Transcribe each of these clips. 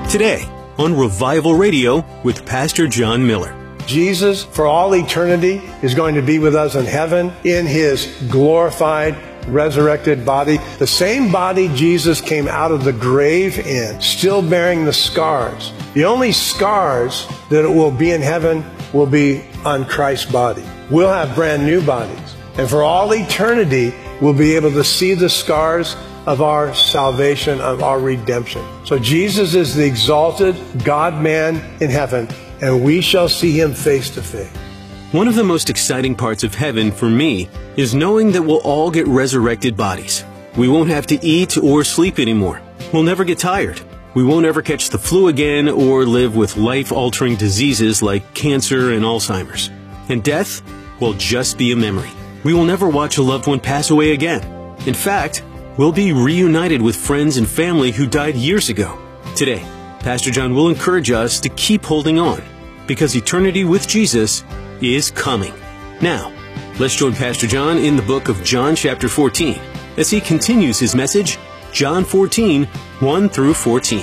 Today on Revival Radio with Pastor John Miller. Jesus, for all eternity, is going to be with us in heaven in His glorified, resurrected body. The same body Jesus came out of the grave in, still bearing the scars. The only scars that will be in heaven will be on Christ's body. We'll have brand new bodies. And for all eternity, we'll be able to see the scars of our salvation, of our redemption. So Jesus is the exalted God-man in heaven, and we shall see Him face to face. One of the most exciting parts of heaven for me is knowing that we'll all get resurrected bodies. We won't have to eat or sleep anymore. We'll never get tired. We won't ever catch the flu again or live with life-altering diseases like cancer and Alzheimer's. And death will just be a memory. We will never watch a loved one pass away again. In fact, we'll be reunited with friends and family who died years ago. Today, Pastor John will encourage us to keep holding on, because eternity with Jesus is coming. Now, let's join Pastor John in the book of John chapter 14 as he continues his message, John 14, 1 through 14.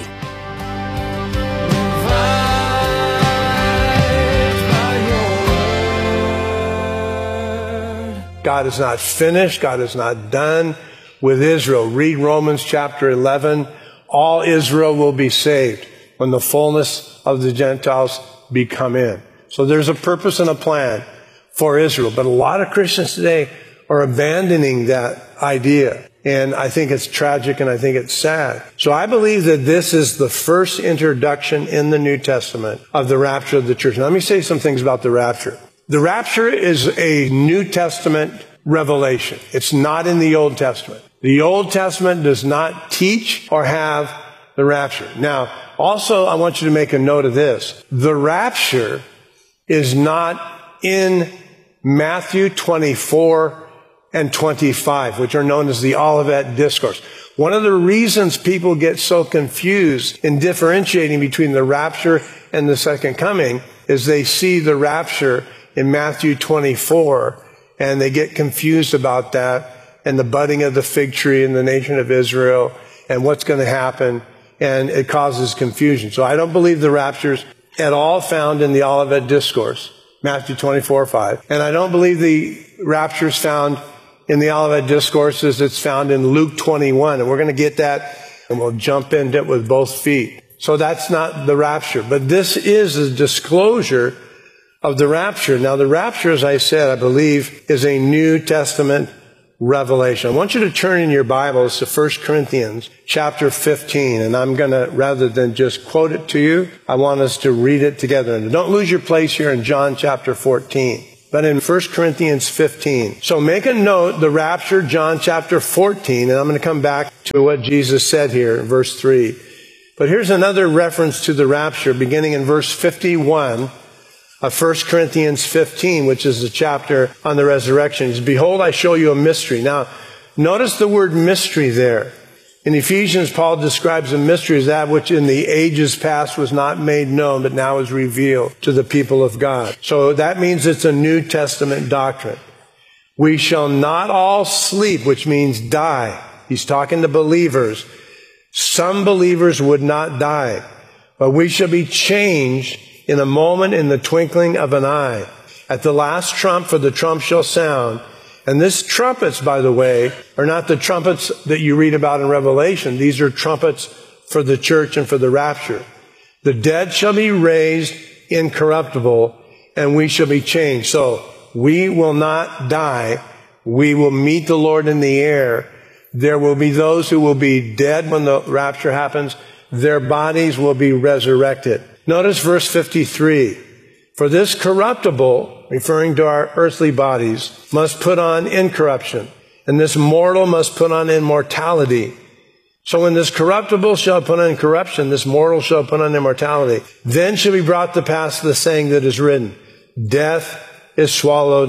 God is not finished. God is not done with Israel. Read Romans chapter 11. All Israel will be saved when the fullness of the Gentiles come in. So there's a purpose and a plan for Israel. But a lot of Christians today are abandoning that idea. And I think it's tragic and I think it's sad. So I believe that this is the first introduction in the New Testament of the rapture of the church. Now let me say some things about the rapture. The rapture is a New Testament revelation. It's not in the Old Testament. The Old Testament does not teach or have the rapture. Now, also, I want you to make a note of this. The rapture is not in Matthew 24 and 25, which are known as the Olivet Discourse. One of the reasons people get so confused in differentiating between the rapture and the second coming is they see the rapture in Matthew 24 and they get confused about that and the budding of the fig tree in the nation of Israel and what's going to happen, and it causes confusion. So I don't believe the rapture's at all found in the Olivet Discourse, Matthew 24:5. And I don't believe the rapture's found in the Olivet Discourse as it's found in Luke 21. And we're going to get that, and we'll jump into it with both feet. So that's not the rapture. But this is a disclosure of the rapture. Now, the rapture, as I said, I believe, is a New Testament revelation. I want you to turn in your Bibles to 1 Corinthians chapter 15. And I'm going to, rather than just quote it to you, I want us to read it together. And don't lose your place here in John chapter 14, but in 1 Corinthians 15. So make a note, the rapture, John chapter 14. And I'm going to come back to what Jesus said here in verse 3. But here's another reference to the rapture beginning in verse 51 of 1 Corinthians 15, which is the chapter on the resurrection. Is, behold, I show you a mystery. Now, notice the word mystery there. In Ephesians, Paul describes a mystery as that which in the ages past was not made known, but now is revealed to the people of God. So that means it's a New Testament doctrine. We shall not all sleep, which means die. He's talking to believers. Some believers would not die, but we shall be changed in a moment, in the twinkling of an eye. At the last trump, for the trump shall sound. And this trumpets, by the way, are not the trumpets that you read about in Revelation. These are trumpets for the church and for the rapture. The dead shall be raised incorruptible, and we shall be changed. So we will not die. We will meet the Lord in the air. There will be those who will be dead when the rapture happens. Their bodies will be resurrected. Notice verse 53. For this corruptible, referring to our earthly bodies, must put on incorruption, and this mortal must put on immortality. So when this corruptible shall put on incorruption, this mortal shall put on immortality. Then shall be brought to pass the saying that is written, death is swallowed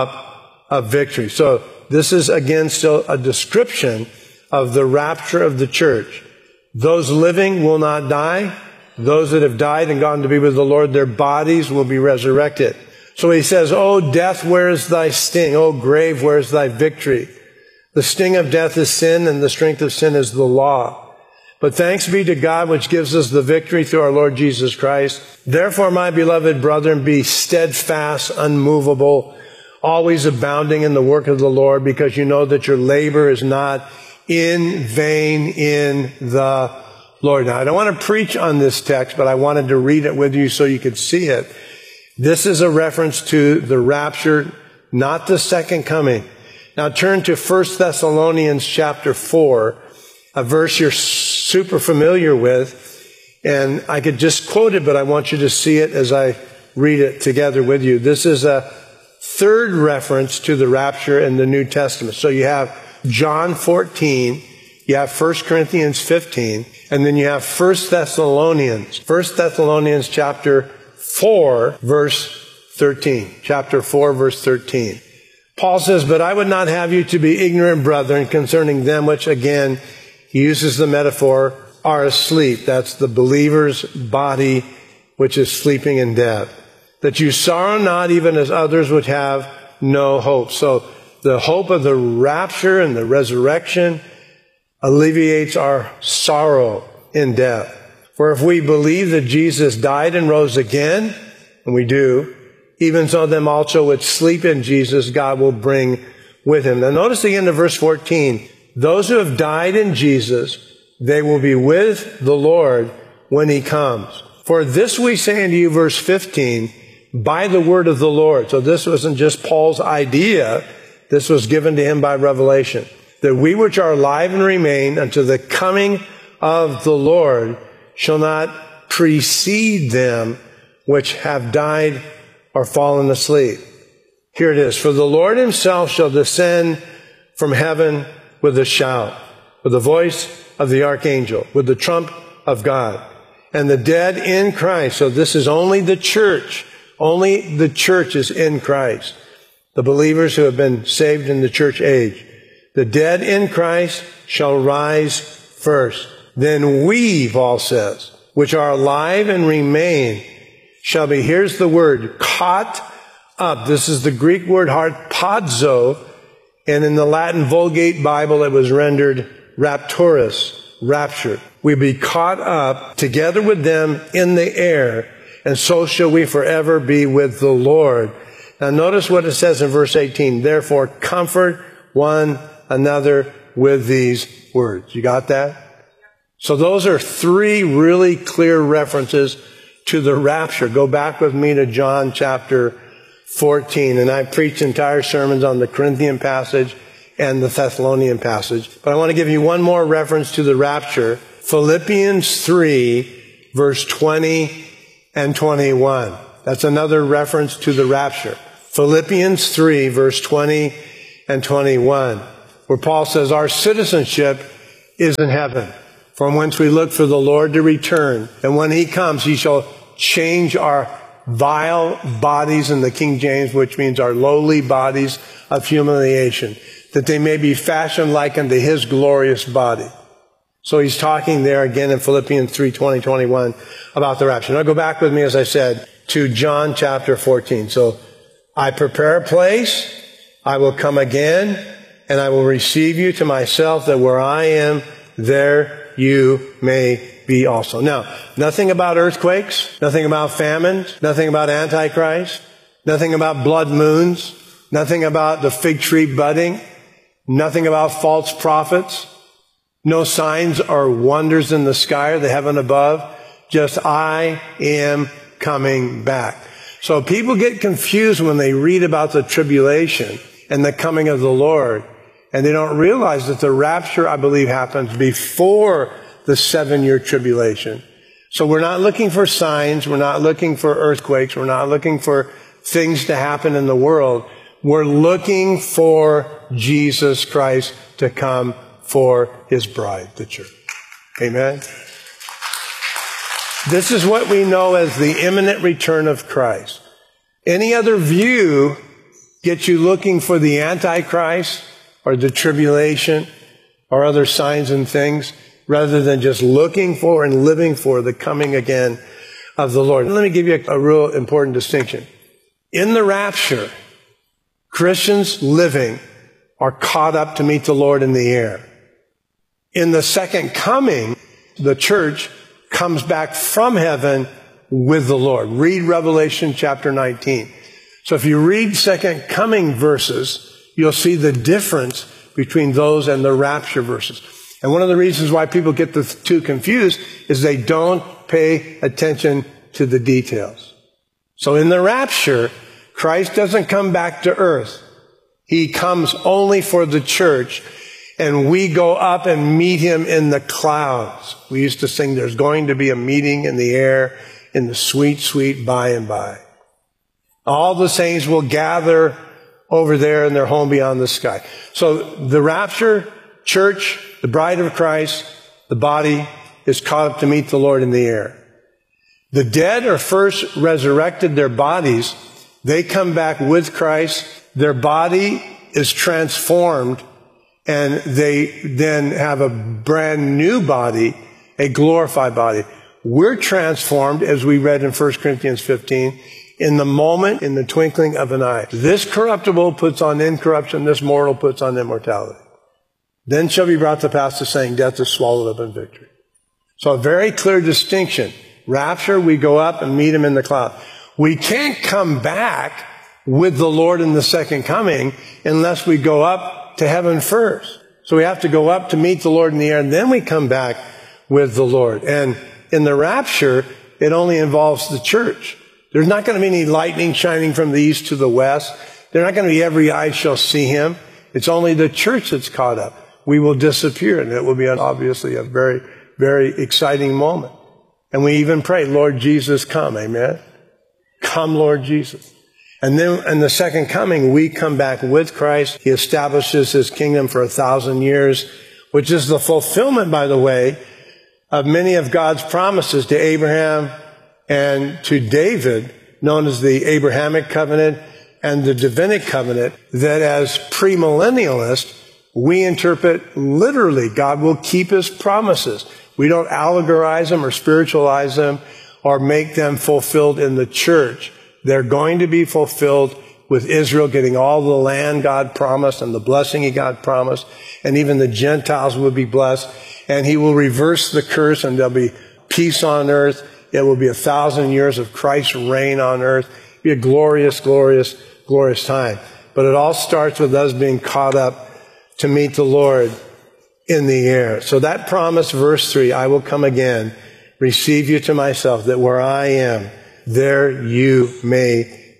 up of victory. So this is again still a description of the rapture of the church. Those living will not die. Those that have died and gone to be with the Lord, their bodies will be resurrected. So he says, O death, where is thy sting? O grave, where is thy victory? The sting of death is sin, and the strength of sin is the law. But thanks be to God, which gives us the victory through our Lord Jesus Christ. Therefore, my beloved brethren, be steadfast, unmovable, always abounding in the work of the Lord, because you know that your labor is not in vain in the Lord. Now, I don't want to preach on this text, but I wanted to read it with you so you could see it. This is a reference to the rapture, not the second coming. Now turn to 1 Thessalonians chapter 4, a verse you're super familiar with, and I could just quote it, but I want you to see it as I read it together with you. This is a third reference to the rapture in the New Testament. So you have John 14, you have 1 Corinthians 15, and then you have 1 Thessalonians. 1 Thessalonians chapter 4, verse 13. Chapter 4, verse 13. Paul says, but I would not have you to be ignorant, brethren, concerning them which, again, he uses the metaphor, are asleep. That's the believer's body, which is sleeping in death. That you sorrow not, even as others would have no hope. So the hope of the rapture and the resurrection alleviates our sorrow in death. For if we believe that Jesus died and rose again, and we do, even so them also which sleep in Jesus, God will bring with him. Now notice the end of verse 14. Those who have died in Jesus, they will be with the Lord when he comes. For this we say unto you, verse 15, by the word of the Lord. So this wasn't just Paul's idea. This was given to him by revelation. That we which are alive and remain unto the coming of the Lord shall not precede them which have died or fallen asleep. Here it is. For the Lord himself shall descend from heaven with a shout, with the voice of the archangel, with the trump of God. And the dead in Christ. So this is only the church. Only the church is in Christ. The believers who have been saved in the church age. The dead in Christ shall rise first. Then we, Paul says, which are alive and remain, shall be, here's the word, caught up. This is the Greek word harpazo, and in the Latin Vulgate Bible it was rendered rapturus, rapture. We be caught up together with them in the air, and so shall we forever be with the Lord. Now notice what it says in verse 18. Therefore comfort one another with these words. You got that? So those are three really clear references to the rapture. Go back with me to John chapter 14. And I preached entire sermons on the Corinthian passage and the Thessalonian passage. But I want to give you one more reference to the rapture. Philippians 3, verse 20 and 21. That's another reference to the rapture. Philippians 3, verse 20 and 21, where Paul says, our citizenship is in heaven, from whence we look for the Lord to return. And when he comes, he shall change our vile bodies in the King James, which means our lowly bodies of humiliation, that they may be fashioned like unto his glorious body. So he's talking there again in Philippians 3, 20, 21 about the rapture. Now go back with me, as I said, to John chapter 14. So I prepare a place, I will come again, and I will receive you to myself, that where I am, there you may be also. Now, nothing about earthquakes, nothing about famines, nothing about Antichrist, nothing about blood moons, nothing about the fig tree budding, nothing about false prophets, no signs or wonders in the sky or the heaven above, just I am coming back. So people get confused when they read about the tribulation and the coming of the Lord, and they don't realize that the rapture, I believe, happens before the 7-year tribulation. So we're not looking for signs, we're not looking for earthquakes, we're not looking for things to happen in the world. We're looking for Jesus Christ to come for his bride, the church. Amen? This is what we know as the imminent return of Christ. Any other view gets you looking for the Antichrist or the tribulation or other signs and things, rather than just looking for and living for the coming again of the Lord. Let me give you a real important distinction. In the rapture, Christians living are caught up to meet the Lord in the air. In the second coming, the church comes back from heaven with the Lord. Read Revelation chapter 19. So if you read second coming verses, you'll see the difference between those and the rapture verses. And one of the reasons why people get the two confused is they don't pay attention to the details. So in the rapture, Christ doesn't come back to earth. He comes only for the church, and we go up and meet him in the clouds. We used to sing, there's going to be a meeting in the air in the sweet, sweet by and by. All the saints will gather over there in their home beyond the sky. So the rapture, church, the bride of Christ, the body is caught up to meet the Lord in the air. The dead are first resurrected, their bodies. They come back with Christ. Their body is transformed, and they then have a brand new body, a glorified body. We're transformed, as we read in 1 Corinthians 15, in the moment, in the twinkling of an eye. This corruptible puts on incorruption, this mortal puts on immortality. Then shall be brought to pass the saying, death is swallowed up in victory. So a very clear distinction. Rapture, we go up and meet him in the cloud. We can't come back with the Lord in the second coming unless we go up to heaven first. So we have to go up to meet the Lord in the air, and then we come back with the Lord. And in the rapture, it only involves the church. There's not going to be any lightning shining from the east to the west. There's not going to be every eye shall see him. It's only the church that's caught up. We will disappear, and it will be obviously a very, very exciting moment. And we even pray, Lord Jesus, come. Amen. Come, Lord Jesus. And then in the second coming, we come back with Christ. He establishes his kingdom for 1,000 years, which is the fulfillment, by the way, of many of God's promises to Abraham and to David, known as the Abrahamic covenant and the Davidic covenant, that as premillennialists, we interpret literally God will keep his promises. We don't allegorize them or spiritualize them or make them fulfilled in the church. They're going to be fulfilled with Israel getting all the land God promised and the blessing God promised, and even the Gentiles will be blessed, and he will reverse the curse, and there'll be peace on earth. It will be 1,000 years of Christ's reign on earth. It'll be a glorious, glorious, glorious time. But it all starts with us being caught up to meet the Lord in the air. So that promise, verse 3, I will come again, receive you to myself, that where I am, there you may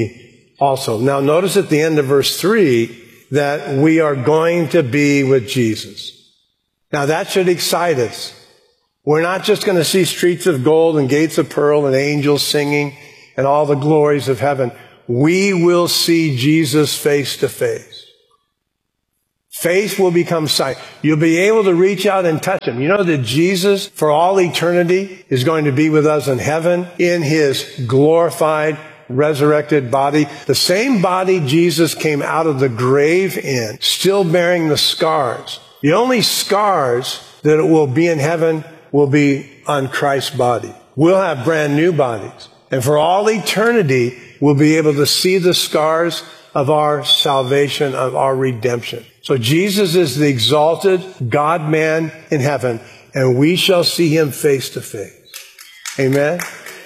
be also. Now notice at the end of verse 3 that we are going to be with Jesus. Now that should excite us. We're not just going to see streets of gold and gates of pearl and angels singing and all the glories of heaven. We will see Jesus face to face. Faith will become sight. You'll be able to reach out and touch him. You know that Jesus, for all eternity, is going to be with us in heaven in his glorified, resurrected body. The same body Jesus came out of the grave in, still bearing the scars. The only scars that it will be in heaven will be on Christ's body. We'll have brand new bodies. And for all eternity, we'll be able to see the scars of our salvation, of our redemption. So Jesus is the exalted God-man in heaven, and we shall see him face to face. Amen?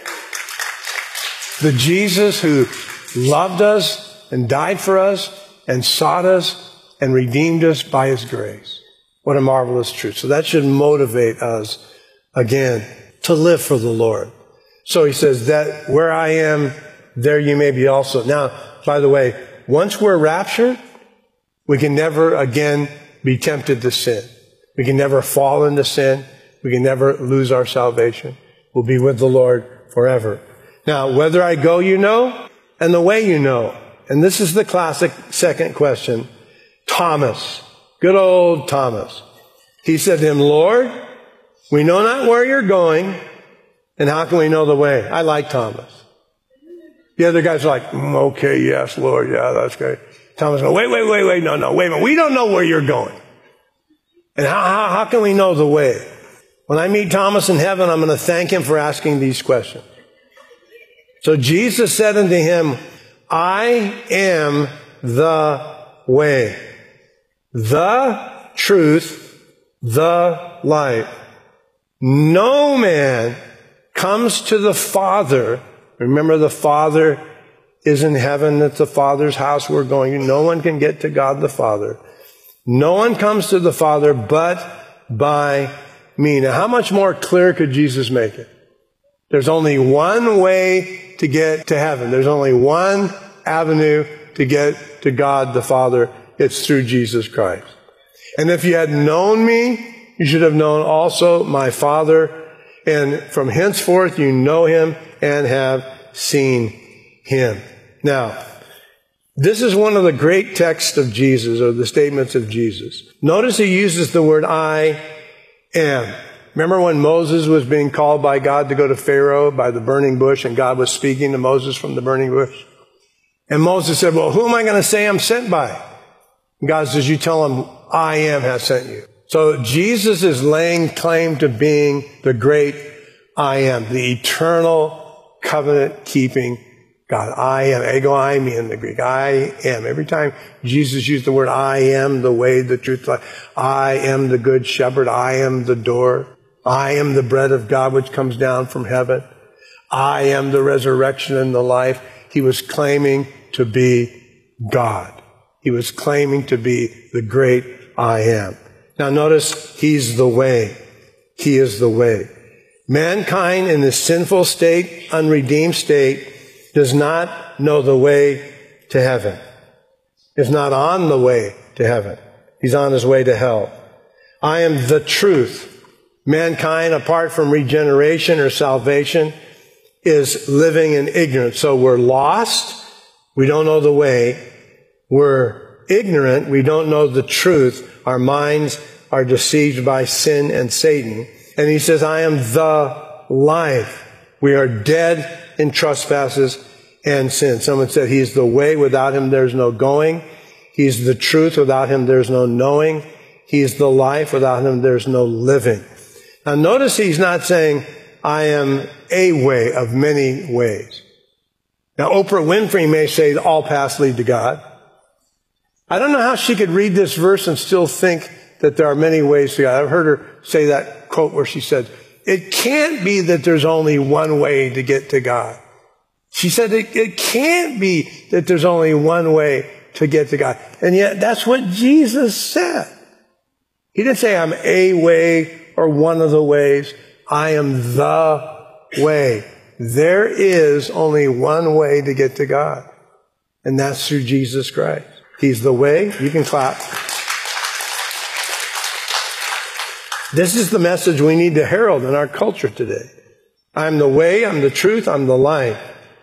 The Jesus who loved us and died for us and sought us and redeemed us by his grace. What a marvelous truth. So that should motivate us, again, to live for the Lord. So he says that where I am, there you may be also. Now, by the way, once we're raptured, we can never again be tempted to sin. We can never fall into sin. We can never lose our salvation. We'll be with the Lord forever. Now, whether I go, you know, and the way you know. And this is the classic second question. Thomas, good old Thomas. He said to him, Lord, we know not where you're going, and how can we know the way? I like Thomas. The other guy's like, okay, yes, Lord, yeah, that's great. Thomas goes, wait, no, wait a minute. We don't know where you're going. And how can we know the way? When I meet Thomas in heaven, I'm going to thank him for asking these questions. So Jesus said unto him, I am the way, the truth, the life. No man comes to the Father. Remember, the Father is in heaven. It's the Father's house we're going to. No one can get to God the Father. No one comes to the Father but by me. Now, how much more clear could Jesus make it? There's only one way to get to heaven. There's only one avenue to get to God the Father. It's through Jesus Christ. And if you had known me, you should have known also my Father. And from henceforth you know him and have seen him. Now, this is one of the great texts of Jesus, or the statements of Jesus. Notice he uses the word I am. Remember when Moses was being called by God to go to Pharaoh by the burning bush, and God was speaking to Moses from the burning bush? And Moses said, well, who am I going to say I'm sent by? And God says, you tell him, I am has sent you. So Jesus is laying claim to being the great I am, the eternal covenant-keeping God. I am, ego eimi in the Greek. I am. Every time Jesus used the word I am, the way, the truth, the life. I am the good shepherd. I am the door. I am the bread of God which comes down from heaven. I am the resurrection and the life. He was claiming to be God. He was claiming to be the great I am. Now notice, he's the way. He is the way. Mankind in this sinful state, unredeemed state, does not know the way to heaven. Is not on the way to heaven. He's on his way to hell. I am the truth. Mankind, apart from regeneration or salvation, is living in ignorance. So we're lost. We don't know the way. We're ignorant. We don't know the truth. Our minds are deceived by sin and Satan. And he says, I am the life. We are dead in trespasses and sin. Someone said, he's the way. Without him, there's no going. He's the truth. Without him, there's no knowing. He's the life. Without him, there's no living. Now, notice he's not saying, I am a way of many ways. Now, Oprah Winfrey may say all paths lead to God. I don't know how she could read this verse and still think that there are many ways to God. I've heard her say that quote where she said, it can't be that there's only one way to get to God. She said it can't be that there's only one way to get to God. And yet that's what Jesus said. He didn't say I'm a way or one of the ways. I am the way. There is only one way to get to God. And that's through Jesus Christ. He's the way. You can clap. This is the message we need to herald in our culture today. I'm the way, I'm the truth, I'm the life.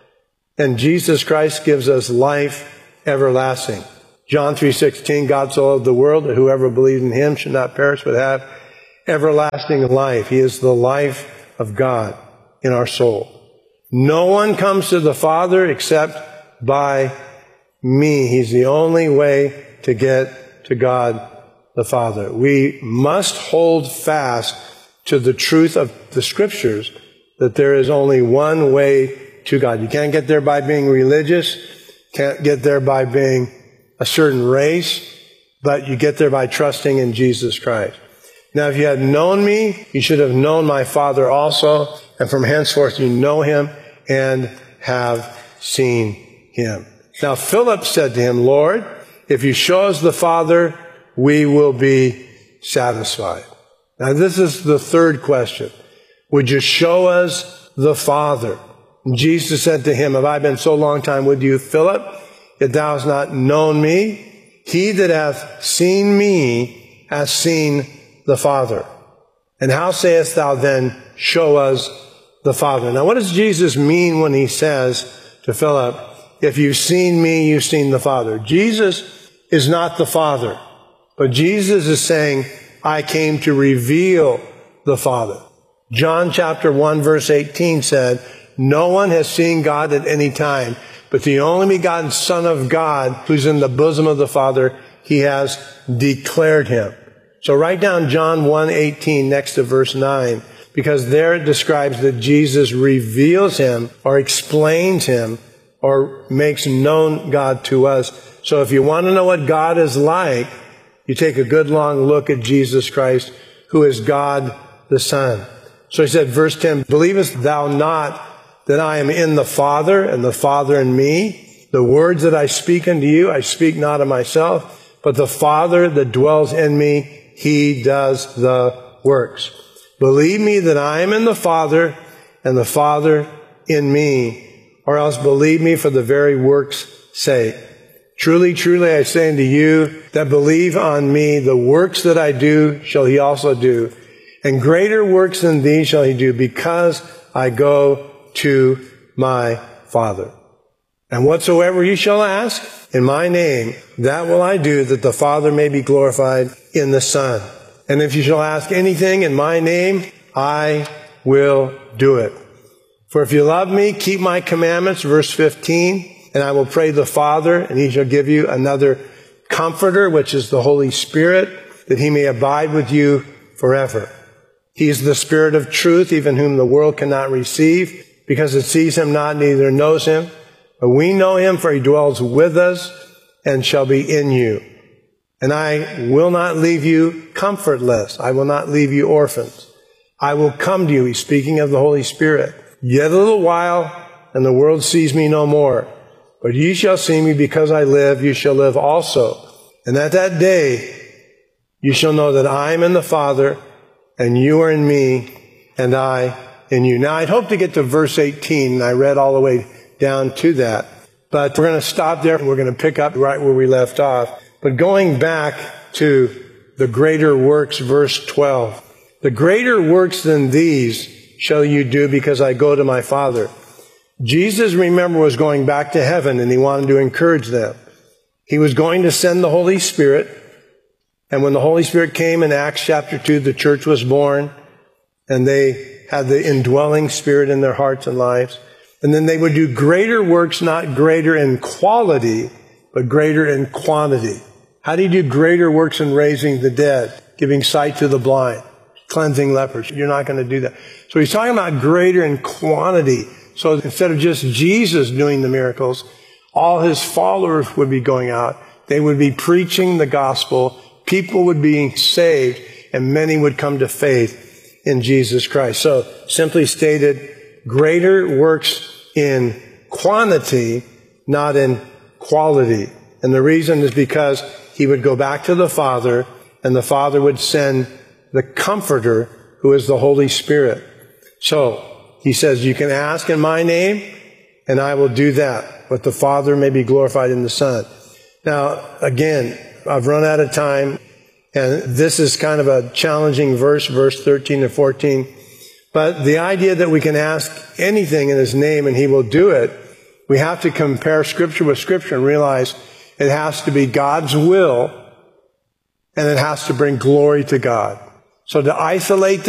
And Jesus Christ gives us life everlasting. John 3:16, God so loved the world that whoever believes in him should not perish but have everlasting life. He is the life of God in our soul. No one comes to the Father except by me. He's the only way to get to God the Father. We must hold fast to the truth of the Scriptures that there is only one way to God. You can't get there by being religious, can't get there by being a certain race, but you get there by trusting in Jesus Christ. Now, if you had known me, you should have known my Father also, and from henceforth you know him and have seen him. Now, Philip said to him, Lord, if you show us the Father, we will be satisfied. Now, this is the third question. Would you show us the Father? And Jesus said to him, have I been so long time with you, Philip, that thou hast not known me? He that hath seen me hath seen the Father. And how sayest thou then, show us the Father? Now, what does Jesus mean when he says to Philip, if you've seen me, you've seen the Father? Jesus is not the Father, but Jesus is saying, I came to reveal the Father. John chapter 1 verse 18 said, no one has seen God at any time, but the only begotten Son of God, who's in the bosom of the Father, he has declared him. So write down John 1:18 next to verse 9, because there it describes that Jesus reveals him or explains him or makes known God to us. So if you want to know what God is like, you take a good long look at Jesus Christ, who is God the Son. So he said, verse 10, believest thou not that I am in the Father, and the Father in me? The words that I speak unto you, I speak not of myself, but the Father that dwells in me, he does the works. Believe me that I am in the Father, and the Father in me, or else believe me for the very works' sake. Truly, truly, I say unto you that believe on me, the works that I do shall he also do. And greater works than these shall he do, because I go to my Father. And whatsoever you shall ask in my name, that will I do, that the Father may be glorified in the Son. And if you shall ask anything in my name, I will do it. For if you love me, keep my commandments, verse 15, and I will pray the Father, and he shall give you another Comforter, which is the Holy Spirit, that he may abide with you forever. He is the Spirit of truth, even whom the world cannot receive, because it sees him not, neither knows him. But we know him, for he dwells with us and shall be in you. And I will not leave you comfortless. I will not leave you orphans. I will come to you. He's speaking of the Holy Spirit. Yet a little while, and the world sees me no more. But ye shall see me, because I live, you shall live also. And at that day, you shall know that I am in the Father, and you are in me, and I in you. Now, I'd hope to get to verse 18, and I read all the way down to that. But we're going to stop there, and we're going to pick up right where we left off. But going back to the greater works, verse 12. The greater works than these shall you do, because I go to my Father. Jesus, remember, was going back to heaven, and he wanted to encourage them. He was going to send the Holy Spirit. And when the Holy Spirit came in Acts chapter 2, the church was born, and they had the indwelling Spirit in their hearts and lives. And then they would do greater works, not greater in quality, but greater in quantity. How do you do greater works in raising the dead, giving sight to the blind, cleansing lepers? You're not going to do that. So he's talking about greater in quantity. So instead of just Jesus doing the miracles, all his followers would be going out. They would be preaching the gospel. People would be saved, and many would come to faith in Jesus Christ. So, simply stated, greater works in quantity, not in quality. And the reason is because he would go back to the Father, and the Father would send the Comforter, who is the Holy Spirit. So, he says, you can ask in my name, and I will do that, but the Father may be glorified in the Son. Now, again, I've run out of time, and this is kind of a challenging verse 13 to 14. But the idea that we can ask anything in his name and he will do it, we have to compare Scripture with Scripture and realize it has to be God's will, and it has to bring glory to God. So to isolate